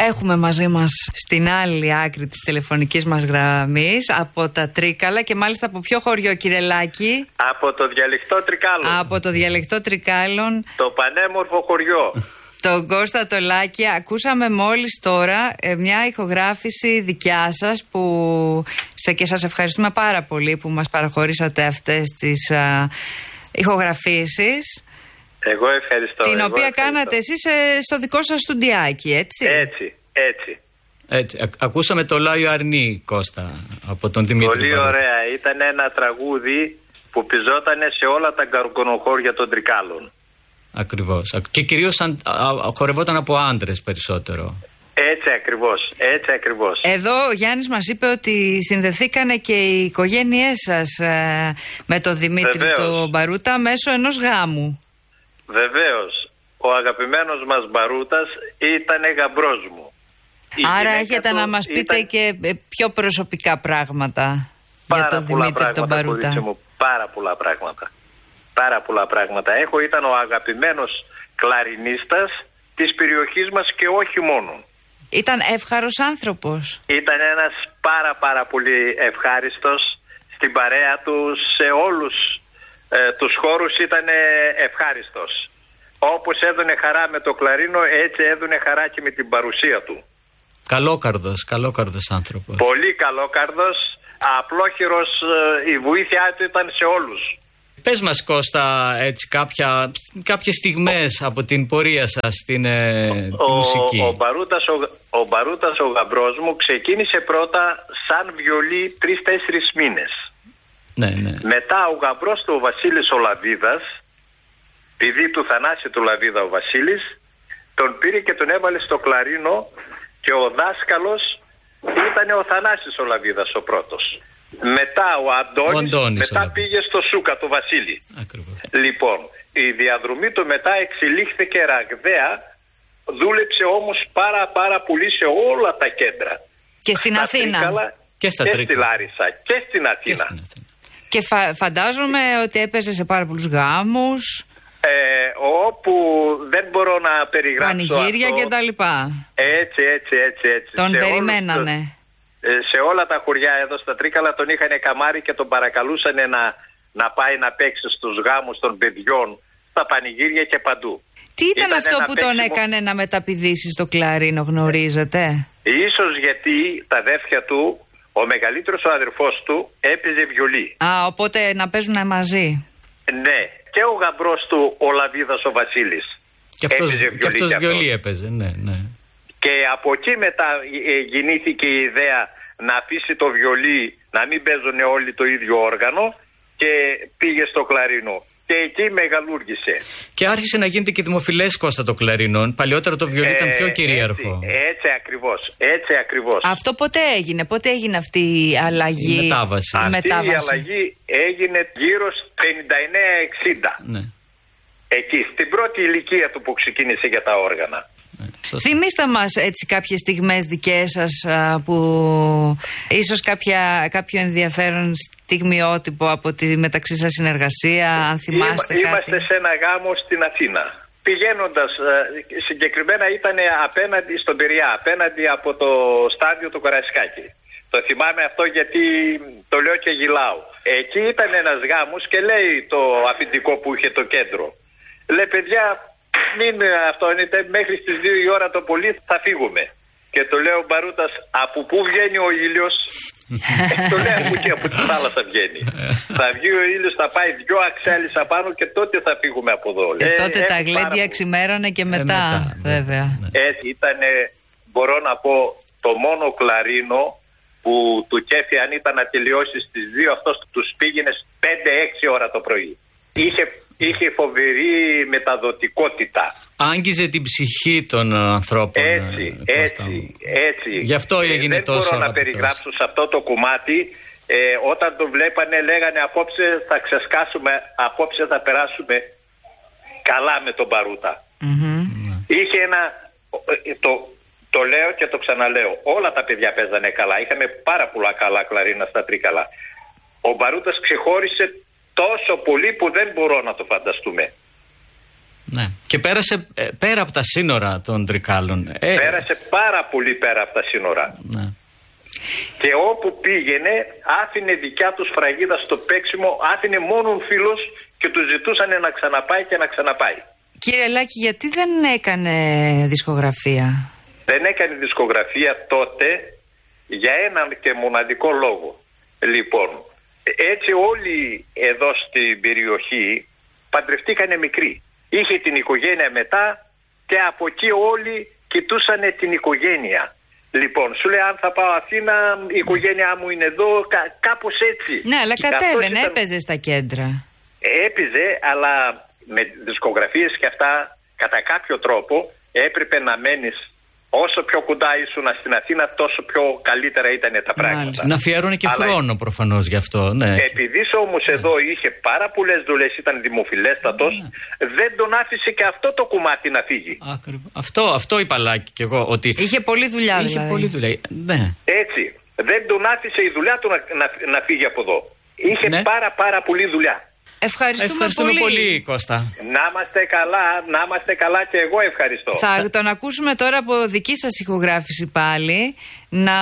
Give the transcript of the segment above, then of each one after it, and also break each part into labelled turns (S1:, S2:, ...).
S1: Έχουμε μαζί μας στην άλλη άκρη της τηλεφωνικής μας γραμμής από τα Τρίκαλα και μάλιστα από ποιο χωριό, κύριε Λάκη?
S2: Από το διαλεκτό Τρικάλων.
S1: Από το διαλεκτό Τρικάλων.
S2: Το πανέμορφο χωριό.
S1: Τον Κώστα το Λάκη. Ακούσαμε μόλις τώρα μια ηχογράφηση δικιά σας και σας ευχαριστούμε πάρα πολύ που μας παραχωρήσατε αυτές τις ηχογραφήσεις.
S2: Εγώ ευχαριστώ.
S1: Την οποία κάνατε εσείς στο δικό σας στουντιάκι, έτσι?
S2: Έτσι.
S3: Ακούσαμε το Λάιο Αρνί, Κώστα, από τον Δημήτρη.
S2: Πολύ ωραία. Ήταν ένα τραγούδι που πιζόταν σε όλα τα γκαργκονοχώρια των Τρικάλων.
S3: Ακριβώς. Και κυρίως χορευόταν από άντρες περισσότερο.
S2: Έτσι ακριβώς.
S1: Εδώ ο Γιάννης μας είπε ότι συνδεθήκανε και οι οικογένειές σας με τον Δημήτρη τον Μπαρούτα μέσω ενός γάμου.
S2: Βεβαίως. Ο αγαπημένος μας Μπαρούτας ήταν γαμπρός μου.
S1: Άρα έχετε να μας πείτε και πιο προσωπικά πράγματα για τον Δημήτρη τον Μπαρούτα.
S2: Πάρα πολλά πράγματα. Ήταν ο αγαπημένος κλαρινίστας της περιοχής μας και όχι μόνο.
S1: Ήταν εύχαρος άνθρωπος.
S2: Ήταν ένας πάρα πολύ ευχάριστος στην παρέα του, σε όλους τους χώρους ήταν ευχάριστος. Όπως έδωνε χαρά με το κλαρίνο, έτσι έδωνε χαρά και με την παρουσία του.
S3: Καλόκαρδος άνθρωπος.
S2: Πολύ καλόκαρδος, απλόχειρος, η βοήθειά του ήταν σε όλους.
S3: Πες μας, Κώστα, έτσι κάποιες στιγμές από την πορεία σας στην τη μουσική.
S2: Ο Μπαρούτας, ο γαμπρός μου, ξεκίνησε πρώτα σαν βιολί 3-4 μήνες.
S3: Ναι.
S2: Μετά ο γαμπρός του, ο Βασίλης ο Λαβίδας, παιδί του Θανάση του Λαβίδα ο Βασίλης, τον πήρε και τον έβαλε στο κλαρίνο και ο δάσκαλος ήταν ο Θανάσης ο Λαβίδας ο πρώτος. Μετά ο Αντώνης μετά πήγε στο Σούκα το Βασίλη.
S3: Ακριβώς.
S2: Λοιπόν, η διαδρομή του μετά εξελίχθηκε ραγδαία, δούλεψε όμως πάρα πολύ σε όλα τα κέντρα.
S1: Και στην Αθήνα.
S2: Και στη Λάρισα και στην Αθήνα.
S1: Και φαντάζομαι ότι έπαιζε σε πάρα πολλούς γάμους.
S2: Όπου δεν μπορώ να περιγράψω.
S1: Πανηγύρια και τα λοιπά.
S2: Έτσι.
S1: Τον περιμένανε.
S2: Σε όλα τα χωριά εδώ στα Τρίκαλα τον είχαν καμάρι και τον παρακαλούσαν να πάει να παίξει στους γάμους των παιδιών, στα πανηγύρια και παντού.
S1: Τι ήταν αυτό που τον έκανε να μεταπηδήσει στο κλαρίνο, γνωρίζετε?
S2: Ίσως γιατί τα αδέρφια του, ο μεγαλύτερος ο αδερφός του, έπαιζε βιολί.
S1: Οπότε να παίζουν μαζί.
S2: Ναι, και ο γαμπρός του, ο Λαβίδας ο Βασίλης.
S3: Και αυτός βιολί έπαιζε, ναι.
S2: Και από εκεί μετά γεννήθηκε η ιδέα να αφήσει το βιολί, να μην παίζουν όλοι το ίδιο όργανο, και πήγε στο κλαρίνο. Και εκεί μεγαλούργησε.
S3: Και άρχισε να γίνεται και δημοφιλές, Κώστα, το κλαρίνο. Παλιότερα το βιολί ήταν πιο κυρίαρχο.
S2: Έτσι ακριβώς.
S1: Αυτό πότε έγινε αυτή η αλλαγή?
S3: Η μετάβαση.
S2: Αυτή η αλλαγή έγινε γύρω στο 59-60.
S3: Ναι.
S2: Εκεί, στην πρώτη ηλικία του που ξεκίνησε για τα όργανα.
S1: Θυμήστε μας έτσι κάποιες στιγμές δικές σας που ίσως κάποιο ενδιαφέρον στιγμιότυπο από τη μεταξύ σας συνεργασία, αν θυμάστε κάτι.
S2: Είμαστε σε ένα γάμο στην Αθήνα. Πηγαίνοντας, συγκεκριμένα ήταν απέναντι στον Πειραιά, απέναντι από το στάδιο του Καραϊσκάκη. Το θυμάμαι αυτό γιατί το λέω και γυλάω. Εκεί ήταν ένας γάμος και λέει το αφεντικό που είχε το κέντρο. Λέει, παιδιά, μην αυτόνετε, μέχρι στις 2 η ώρα το πολύ θα φύγουμε. Και το λέω ο Μπαρούτας, από πού βγαίνει ο ήλιος? Το λέω και από τη θάλασσα βγαίνει. Θα βγει ο ήλιος, θα πάει 2 αξέλες απάνω και τότε θα φύγουμε από εδώ.
S1: Και τότε τα γλέντια ξημέρωνε και μετά, βέβαια.
S2: Έτσι ήταν, μπορώ να πω, το μόνο κλαρίνο που του κέφι αν ήταν να τελειώσει στις 2, αυτός τους πήγαινε 5-6 ώρα το πρωί. Είχε φοβερή μεταδοτικότητα.
S3: Άγγιζε την ψυχή των ανθρώπων.
S2: Έτσι.
S3: Γι' αυτό έγινε τόσο.
S2: Δεν μπορώ να περιγράψω σε αυτό το κομμάτι. Όταν το βλέπανε λέγανε απόψε θα ξεσκάσουμε, απόψε θα περάσουμε καλά με τον Μπαρούτα. Είχε ένα... Το λέω και το ξαναλέω. Όλα τα παιδιά παίζανε καλά. Είχαμε πάρα πολλά καλά κλαρίνα στα Τρίκαλα. Ο Μπαρούτας ξεχώρισε τόσο πολύ που δεν μπορώ να το φανταστούμε.
S3: Ναι. Και πέρασε πέρα από τα σύνορα των Τρικάλων.
S2: Πέρασε πάρα πολύ πέρα από τα σύνορα.
S3: Ναι.
S2: Και όπου πήγαινε άφηνε δικιά του σφραγίδα στο παίξιμο, άφηνε μόνον φίλος και του ζητούσαν να ξαναπάει και να ξαναπάει.
S1: Κύριε Λάκη, γιατί δεν έκανε δισκογραφία?
S2: Δεν έκανε δισκογραφία τότε για έναν και μοναδικό λόγο. Λοιπόν, έτσι όλοι εδώ στην περιοχή παντρευτήκανε μικροί. Είχε την οικογένεια μετά και από εκεί όλοι κοιτούσανε την οικογένεια. Λοιπόν, σου λέει αν θα πάω Αθήνα, η οικογένειά μου είναι εδώ, κάπως έτσι.
S1: Ναι, αλλά κατέβαινε, έπαιζε στα κέντρα.
S2: Έπαιζε, αλλά με δισκογραφίες και αυτά, κατά κάποιο τρόπο, έπρεπε να μένεις όσο πιο κοντά ήσουν στην Αθήνα, τόσο πιο καλύτερα ήταν τα πράγματα.
S3: Μάλιστα. Να αφιέρωνε και χρόνο προφανώς γι' αυτό. Ναι.
S2: Επειδή όμως εδώ είχε πάρα πολλές δουλειές, ήταν δημοφιλέστατος, δεν τον άφησε και αυτό το κομμάτι να φύγει.
S3: Αυτό είπα Λάκη κι εγώ. Ότι
S1: είχε πολλή δουλειά
S3: είχε
S1: δηλαδή.
S3: Πολλή δουλειά. Ναι.
S2: Έτσι. Δεν τον άφησε η δουλειά του να φύγει από εδώ. Είχε πάρα πολλή δουλειά.
S1: Ευχαριστούμε
S3: πολύ Κώστα.
S2: Να είμαστε καλά και εγώ ευχαριστώ.
S1: Θα τον ακούσουμε τώρα από δική σας ηχογράφηση πάλι να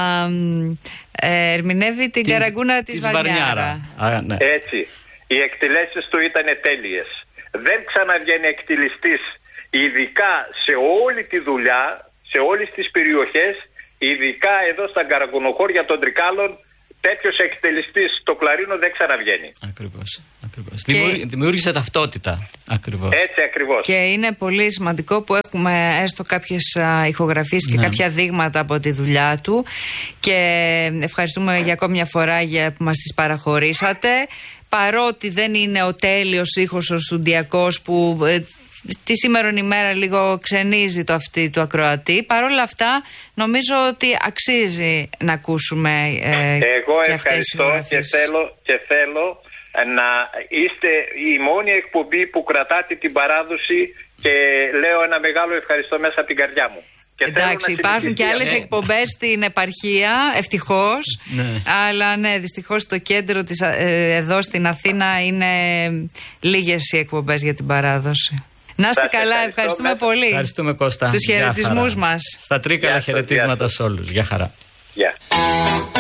S1: ερμηνεύει την Καραγκούνα της Βαρνιάρα.
S3: Ναι.
S2: Έτσι. Οι εκτελέσεις του ήταν τέλειες. Δεν ξαναβγαίνει εκτελεστής, ειδικά σε όλη τη δουλειά, σε όλες τις περιοχές, ειδικά εδώ στα καραγκουνοχώρια των Τρικάλων. Τέτοιος εκτελεστής στο κλαρίνο δεν ξαναβγαίνει.
S3: Ακριβώς. Δημιούργησε ταυτότητα. Ακριβώς.
S2: Έτσι ακριβώς.
S1: Και είναι πολύ σημαντικό που έχουμε έστω κάποιες ηχογραφίες και κάποια δείγματα από τη δουλειά του. Και ευχαριστούμε για ακόμη μια φορά που μας τις παραχωρήσατε. Παρότι δεν είναι ο τέλειος ήχος ο στουντιακός που τη σήμερον ημέρα λίγο ξενίζει το αυτί του ακροατή. Παρ' όλα αυτά νομίζω ότι αξίζει να ακούσουμε
S2: εγώ
S1: και
S2: ευχαριστώ και θέλω να είστε η μόνη εκπομπή που κρατάτε την παράδοση και λέω ένα μεγάλο ευχαριστώ μέσα από την καρδιά μου. Και
S1: εντάξει, υπάρχουν και άλλες εκπομπές στην επαρχία, ευτυχώς. Αλλά ναι, δυστυχώς το κέντρο της, εδώ στην Αθήνα είναι λίγες οι εκπομπές για την παράδοση. Να είστε καλά, ευχαριστούμε πολύ.
S3: Ευχαριστούμε Κώστα.
S1: Τους χαιρετισμούς μας.
S3: Στα Τρίκαλα χαιρετίσματα σε όλους. Γεια χαρά.
S2: Γεια.